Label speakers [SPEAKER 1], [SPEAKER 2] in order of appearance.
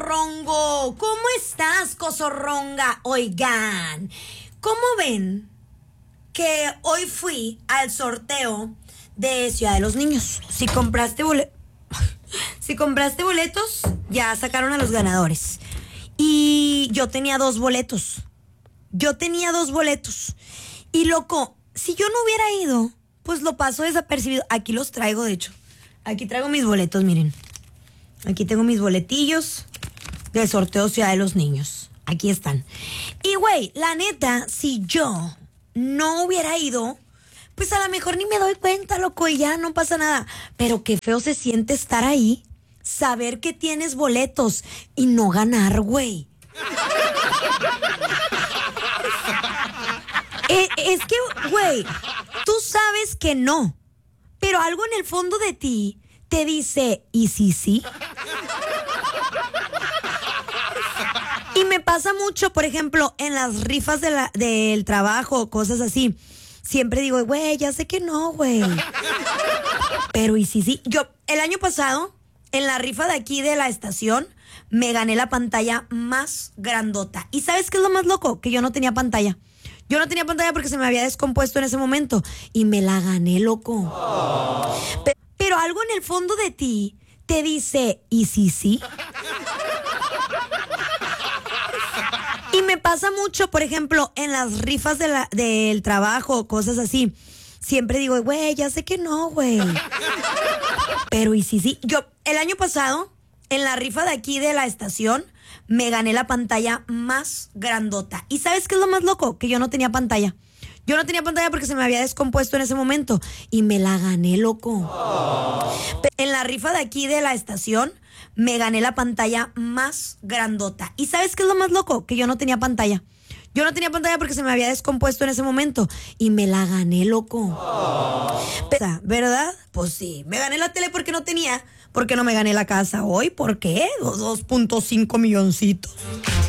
[SPEAKER 1] Cosorrongo. ¿Cómo estás, Cosorronga? Oigan, ¿cómo ven que hoy fui al sorteo de Ciudad de los Niños? Si compraste boletos, ya sacaron a los ganadores. Y yo tenía dos boletos. Y loco, si yo no hubiera ido, pues lo paso desapercibido. Aquí los traigo, de hecho. Aquí traigo mis boletos, miren. Aquí tengo mis boletillos del sorteo Ciudad de los Niños. Aquí están. Y güey, la neta, si yo no hubiera ido, pues a lo mejor ni me doy cuenta, loco, y ya no pasa nada. Pero qué feo se siente estar ahí, saber que tienes boletos y no ganar, güey. Es que, güey, tú sabes que no, pero algo en el fondo de ti te dice, ¿y si sí? Y me pasa mucho, por ejemplo, en las rifas del trabajo, cosas así. Siempre digo, güey, ya sé que no, güey. Pero ¿y si sí? Yo, el año pasado, en la rifa de aquí de la estación, me gané la pantalla más grandota. ¿Y sabes qué es lo más loco? Que yo no tenía pantalla. Yo no tenía pantalla porque se me había descompuesto en ese momento. Y me la gané, loco. Pero algo en el fondo de ti te dice, ¿y si sí? Y me pasa mucho, por ejemplo, en las rifas del trabajo, cosas así. Siempre digo, güey, ya sé que no, güey. Pero ¿y si sí? Yo, el año pasado, en la rifa de aquí de la estación, me gané la pantalla más grandota. ¿Y sabes qué es lo más loco? Que yo no tenía pantalla. Yo no tenía pantalla porque se me había descompuesto en ese momento. Y me la gané, loco. En la rifa de aquí de la estación, me gané la pantalla más grandota. ¿Y sabes qué es lo más loco? Que yo no tenía pantalla. Yo no tenía pantalla porque se me había descompuesto en ese momento. Y me la gané, loco. ¿Verdad? Pues sí. Me gané la tele porque no tenía. ¿Por qué no me gané la casa hoy? ¿Por qué? 2.5 milloncitos.